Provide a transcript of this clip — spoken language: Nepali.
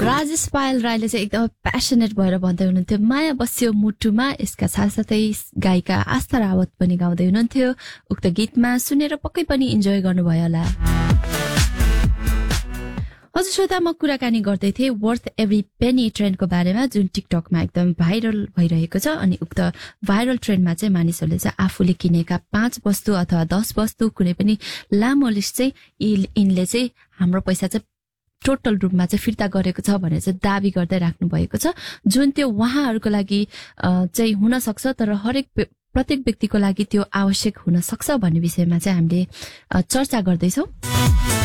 राजेश पायल राईले चाहिँ एकदम प्यासनेट भएर भन्दै हुनुहुन्थ्यो माया बस्यो मुटुमा। यसका साथसाथै गायिका आस्था रावत पनि गाउँदै हुनुहुन्थ्यो। उक्त गीतमा सुनेर पक्कै पनि इन्जोय गर्नुभयो होला। हजुर श्रोता, म कुराकानी गर्दै थिएँ वर्थ एभ्री पेनी ट्रेन्डको बारेमा, जुन टिकटकमा एकदम भाइरल भइरहेको छ। अनि उक्त भाइरल ट्रेन्डमा चाहिँ मानिसहरूले चाहिँ आफूले किनेका 5 वस्तु अथवा 10 वस्तु कुनै पनि लामो लिस्ट चाहिँ यिनले चाहिँ हाम्रो पैसा चाहिँ टोटल रूपमा चाहिँ फिर्ता गरेको छ भनेर चाहिँ दाबी गर्दै राख्नु भएको छ, जुन त्यो उहाँहरूको लागि चाहिँ हुन सक्छ, तर प्रत्येक व्यक्तिको लागि त्यो आवश्यक हुन सक्छ भन्ने विषयमा चाहिँ हामीले चर्चा गर्दैछौँ।